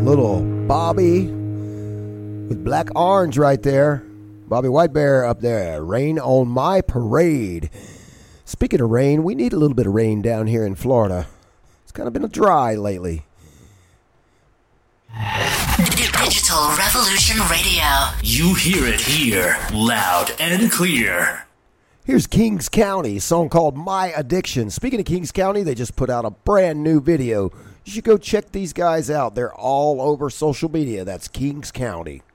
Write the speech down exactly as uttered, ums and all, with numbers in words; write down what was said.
Little Bobby with Black Orange right there. Bobby White Bear up there. Rain on My Parade. Speaking of rain, we need a little bit of rain down here in Florida. It's kind of been dry lately. Digital Revolution Radio. You hear it here, loud and clear. Here's Kings County, a song called My Addiction. Speaking of Kings County, they just put out a brand new video. You should go check these guys out. They're all over social media. That's Kings County.